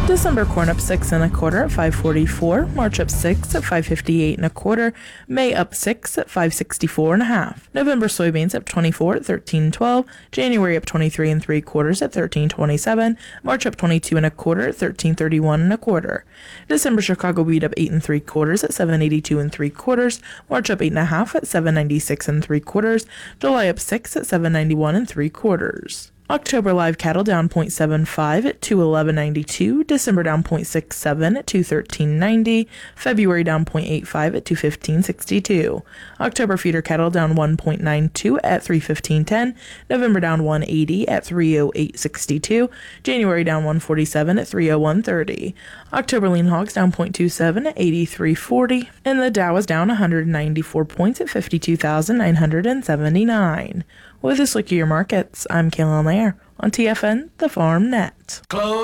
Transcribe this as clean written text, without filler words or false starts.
December corn up 6 1/4 at $5.44. March up 6 at $5.58 1/4. May up 6 at $5.64 1/2. November soybeans up 24 at $13.12. January up 23 3/4 at $13.27. March up 22 1/4 at $13.31 1/4. December Chicago wheat up 8 3/4 at $7.82 3/4. March up 8 1/2 at $7.96 3/4. July up 6 at $7.91 3/4. October live cattle down 0.75 at $211.92. December down 0.67 at $213.90. February down 0.85 at $215.62. October feeder cattle down 1.92 at $315.10. November down 180 at $308.62. January down 147 at $301.30. October lean hogs down 0.27 at $83.40. And the Dow is down 194 points at 52,979. With this look at your markets, I'm Kayla Lair on TFN, the Farm Net.